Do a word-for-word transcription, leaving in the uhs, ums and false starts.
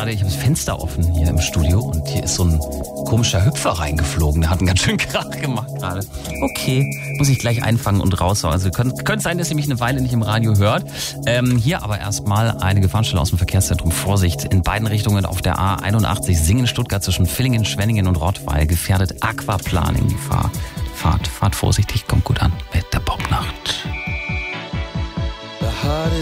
gerade, ich habe das Fenster offen hier im Studio und hier ist so ein komischer Hüpfer reingeflogen. Der hat einen ganz schön Krach gemacht gerade. Okay, muss ich gleich einfangen und raushauen. Also könnte könnt sein, dass ihr mich eine Weile nicht im Radio hört. Ähm, hier aber erstmal eine Gefahrenstelle aus dem Verkehrszentrum. Vorsicht, in beiden Richtungen auf der A einundachtzig Singen, Stuttgart zwischen Villingen, Schwenningen und Rottweil gefährdet Aquaplaning die Fahr Fahrt. Fahrt vorsichtig, kommt gut an mit der Popnacht.